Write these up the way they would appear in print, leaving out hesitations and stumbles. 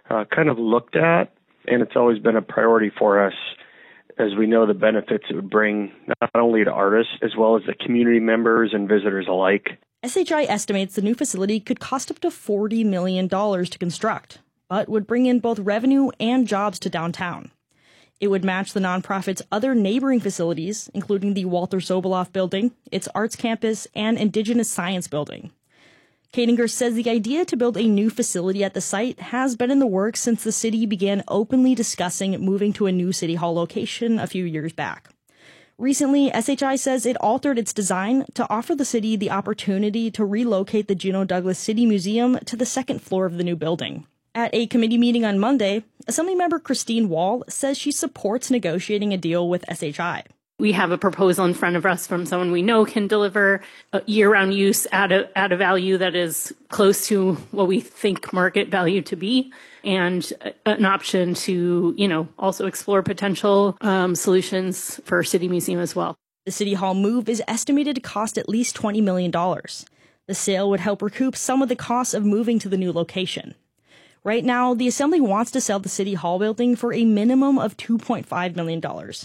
kind of looked at, and it's always been a priority for us as we know the benefits it would bring not only to artists as well as the community members and visitors alike. SHI estimates the new facility could cost up to $40 million to construct, but would bring in both revenue and jobs to downtown. It would match the nonprofit's other neighboring facilities, including the Walter Soboleff Building, its arts campus, and Indigenous Science Building. Kadinger says the idea to build a new facility at the site has been in the works since the city began openly discussing moving to a new City Hall location a few years back. Recently, SHI says it altered its design to offer the city the opportunity to relocate the Juneau Douglas City Museum to the second floor of the new building. At a committee meeting on Monday, Assemblymember Christine Wall says she supports negotiating a deal with SHI. We have a proposal in front of us from someone we know can deliver year-round use at a value that is close to what we think market value to be, and an option to, also explore potential solutions for City Museum as well. The City Hall move is estimated to cost at least $20 million. The sale would help recoup some of the costs of moving to the new location. Right now, the Assembly wants to sell the City Hall building for a minimum of $2.5 million.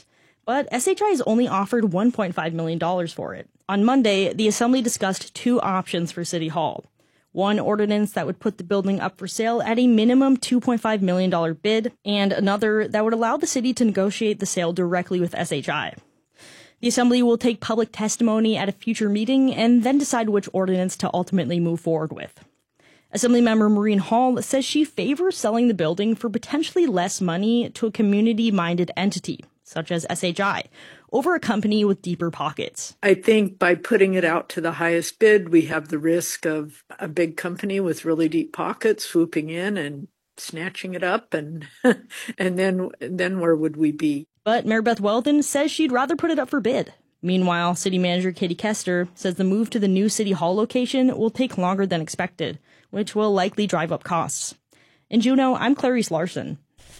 But SHI has only offered $1.5 million for it. On Monday, the Assembly discussed two options for City Hall. One ordinance that would put the building up for sale at a minimum $2.5 million bid, and another that would allow the city to negotiate the sale directly with SHI. The Assembly will take public testimony at a future meeting and then decide which ordinance to ultimately move forward with. Assemblymember Maureen Hall says she favors selling the building for potentially less money to a community-minded entity, such as SHI, over a company with deeper pockets. I think by putting it out to the highest bid, we have the risk of a big company with really deep pockets swooping in and snatching it up, and and then where would we be? But Mary Beth Weldon says she'd rather put it up for bid. Meanwhile, City Manager Katie Kester says the move to the new City Hall location will take longer than expected, which will likely drive up costs. In Juneau, I'm Clarice Larson.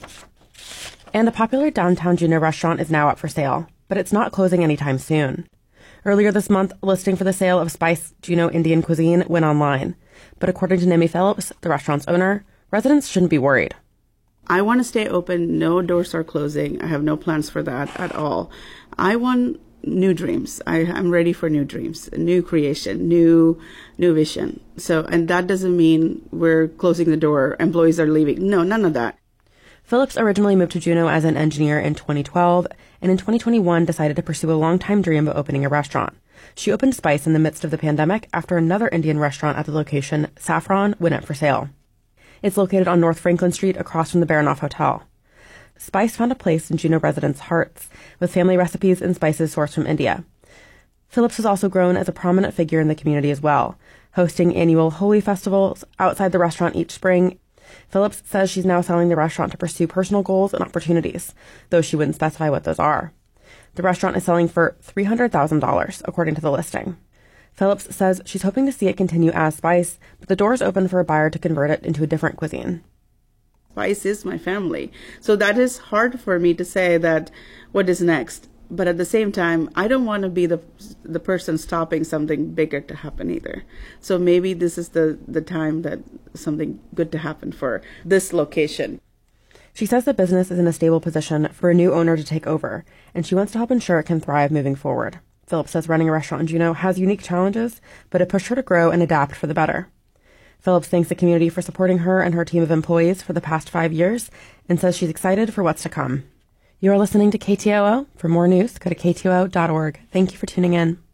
And a popular downtown Juneau restaurant is now up for sale, but it's not closing anytime soon. Earlier this month, a listing for the sale of Spice Juneau Indian Cuisine went online. But according to Nimi Phillips, the restaurant's owner, residents shouldn't be worried. I want to stay open. No doors are closing. I have no plans for that at all. I want new dreams. I'm ready for new dreams, new creation, new vision. And that doesn't mean we're closing the door, employees are leaving. No, none of that. Phillips originally moved to Juneau as an engineer in 2012, and in 2021 decided to pursue a long-time dream of opening a restaurant. She opened Spice in the midst of the pandemic after another Indian restaurant at the location, Saffron, went up for sale. It's located on North Franklin Street across from the Baranoff Hotel. Spice found a place in Juneau residents' hearts, with family recipes and spices sourced from India. Phillips has also grown as a prominent figure in the community as well, hosting annual Holi festivals outside the restaurant each spring. Phillips says she's now selling the restaurant to pursue personal goals and opportunities, though she wouldn't specify what those are. The restaurant is selling for $300,000, according to the listing. Phillips says she's hoping to see it continue as Spice, but the door is open for a buyer to convert it into a different cuisine. Spice is my family. So that is hard for me to say that what is next. But at the same time, I don't want to be the person stopping something bigger to happen either. So maybe this is the time that something good to happen for this location. She says the business is in a stable position for a new owner to take over, and she wants to help ensure it can thrive moving forward. Phillips says running a restaurant in Juneau has unique challenges, but it pushed her to grow and adapt for the better. Phillips thanks the community for supporting her and her team of employees for the past 5 years and says she's excited for what's to come. You are listening to KTOO. For more news, go to KTOO.org. Thank you for tuning in.